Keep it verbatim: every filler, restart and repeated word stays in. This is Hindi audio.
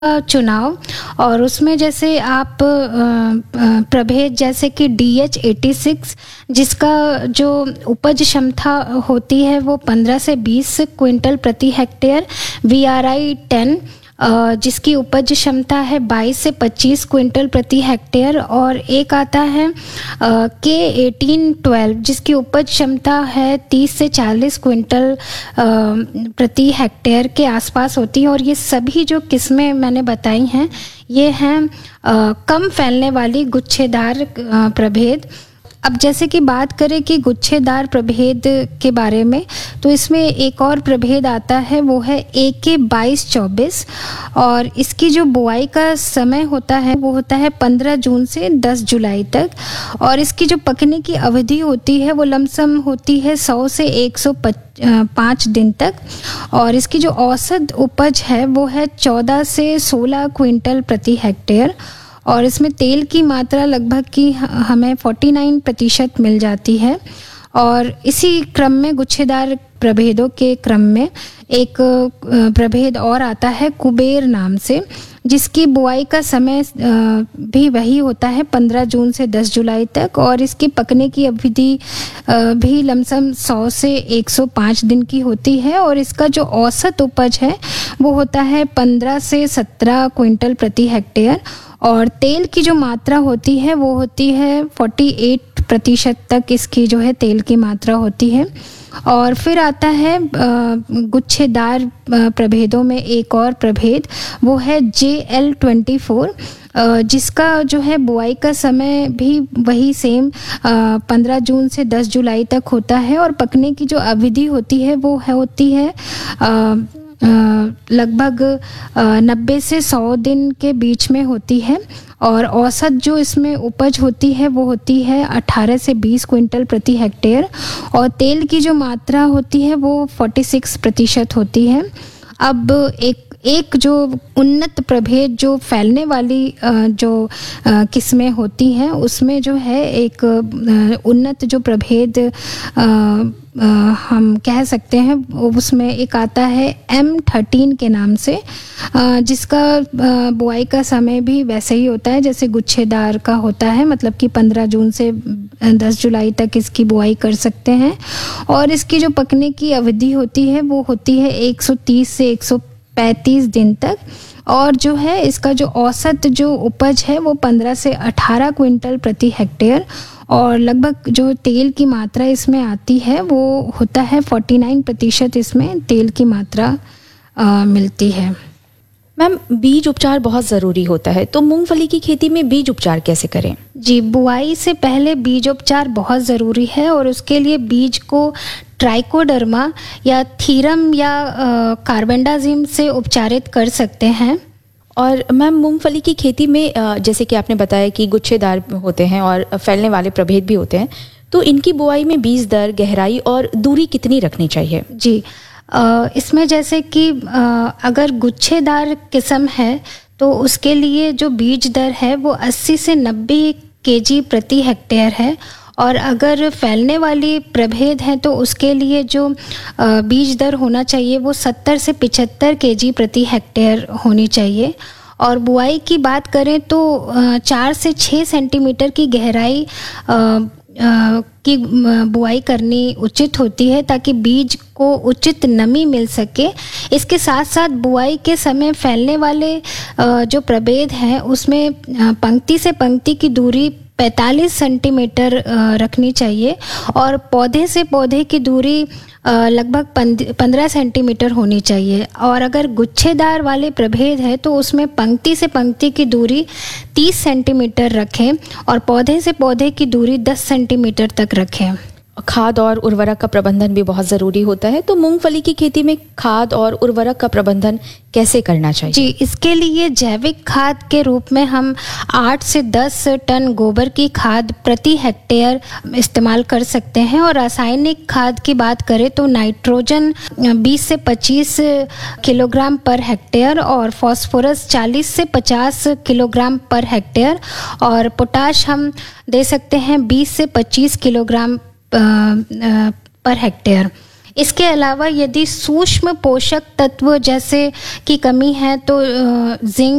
का चुनाव, और उसमें जैसे आप अ, अ, प्रभेद जैसे कि डी एच एटी सिक्स, जिसका जो उपज क्षमता होती है वो पंद्रह से बीस क्विंटल प्रति hectare, we are I ten जिसकी उपज क्षमता है बाईस से पच्चीस क्विंटल प्रति हेक्टेयर, और एक आता है के एटीन ट्वेल्व जिसकी उपज क्षमता है तीस से चालीस क्विंटल प्रति हेक्टेयर के आसपास होती है। और ये सभी जो किस्में मैंने बताई हैं ये हैं अ, कम फैलने वाली गुच्छेदार अ, प्रभेद। अब जैसे कि बात करें कि गुच्छेदार प्रभेद के बारे में, तो इसमें एक और प्रभेद आता है, वो है ए के बाईस चौबीस, और इसकी जो बुआई का समय होता है वो होता है पंद्रह जून से दस जुलाई तक, और इसकी जो पकने की अवधि होती है वो लमसम होती है सौ से एक सौ पाँच दिन तक, और इसकी जो औसत उपज है वो है चौदह से सोलह क्विंटल प्रति हेक्टेयर, और इसमें तेल की मात्रा लगभग की हमें उनचास प्रतिशत मिल जाती है। और इसी क्रम में गुच्छेदार प्रभेदों के क्रम में एक प्रभेद और आता है कुबेर नाम से, जिसकी बुआई का समय भी वही होता है पंद्रह जून से दस जुलाई तक, और इसकी पकने की अवधि भी लमसम सौ से एक सौ पाँच दिन की होती है, और इसका जो औसत उपज है वो होता है पंद्रह से सत्रह क्विंटल प्रति हेक्टेयर, और तेल की जो मात्रा होती है वो होती है अड़तालीस प्रतिशत तक इसकी जो है तेल की मात्रा होती है। और फिर आता है गुच्छेदार प्रभेदों में एक और प्रभेद, वो है जे एल ट्वेंटी फोर, जिसका जो है बुआई का समय भी वही सेम पंद्रह जून से दस जुलाई तक होता है, और पकने की जो अवधि होती है वो है होती है आ, लगभग नब्बे से सौ दिन के बीच में होती है, और औसत जो इसमें उपज होती है वो होती है अठारह से बीस क्विंटल प्रति हेक्टेयर, और तेल की जो मात्रा होती है वो छियालीस प्रतिशत होती है। अब एक एक जो उन्नत प्रभेद जो फैलने वाली जो किस्में होती हैं उसमें जो है एक उन्नत जो प्रभेद हम कह सकते हैं, उसमें एक आता है एम थर्टीन के नाम से, जिसका बुआई का समय भी वैसे ही होता है जैसे गुच्छेदार का होता है, मतलब कि पंद्रह जून से दस जुलाई तक इसकी बुआई कर सकते हैं, और इसकी जो पकने की अवधि होती है वो होती है एक सौ तीस से एक सौ पैंतीस दिन तक, और जो है इसका जो औसत जो उपज है वो पंद्रह से अठारह क्विंटल प्रति हेक्टेयर, और लगभग जो तेल की मात्रा इसमें आती है वो होता है उनचास प्रतिशत इसमें तेल की मात्रा आ, मिलती है। मैम, बीज उपचार बहुत ज़रूरी होता है, तो मूंगफली की खेती में बीज उपचार कैसे करें? जी, बुआई से पहले बीज उपचार बहुत ज़रूरी है, और उसके लिए बीज को ट्राइकोडर्मा या थीरम या कार्बेंडाजिम से उपचारित कर सकते हैं। और मैम, मूंगफली की खेती में जैसे कि आपने बताया कि गुच्छेदार होते हैं और फैलने वाले प्रभेद भी होते हैं, तो इनकी बुआई में बीज दर, गहराई और दूरी कितनी रखनी चाहिए? जी, इसमें जैसे कि अगर गुच्छेदार किस्म है तो उसके लिए जो बीज दर है वो अस्सी से नब्बे केजी प्रति हेक्टेयर है, और अगर फैलने वाली प्रभेद है तो उसके लिए जो बीज दर होना चाहिए वो सत्तर से पचहत्तर केजी प्रति हेक्टेयर होनी चाहिए। और बुआई की बात करें तो चार से छः सेंटीमीटर की गहराई की बुआई करनी उचित होती है, ताकि बीज को उचित नमी मिल सके। इसके साथ साथ बुआई के समय फैलने वाले जो प्रभेद हैं उसमें पंक्ति से पंक्ति की दूरी पैंतालीस सेंटीमीटर रखनी चाहिए, और पौधे से पौधे की दूरी लगभग पंद्रह सेंटीमीटर होनी चाहिए। और अगर गुच्छेदार वाले प्रभेद है तो उसमें पंक्ति से पंक्ति की दूरी तीस सेंटीमीटर रखें, और पौधे से पौधे की दूरी दस सेंटीमीटर तक रखें। खाद और उर्वरक का प्रबंधन भी बहुत ज़रूरी होता है, तो मूंगफली की खेती में खाद और उर्वरक का प्रबंधन कैसे करना चाहिए? जी, इसके लिए जैविक खाद के रूप में हम आठ से दस टन गोबर की खाद प्रति हेक्टेयर इस्तेमाल कर सकते हैं, और रासायनिक खाद की बात करें तो नाइट्रोजन बीस से पच्चीस किलोग्राम पर हेक्टेयर, और फास्फोरस चालीस से पचास किलोग्राम पर हेक्टेयर, और पोटाश हम दे सकते हैं बीस से पच्चीस किलोग्राम पर हेक्टेयर। इसके अलावा यदि सूक्ष्म पोषक तत्व जैसे की कमी है तो जिंक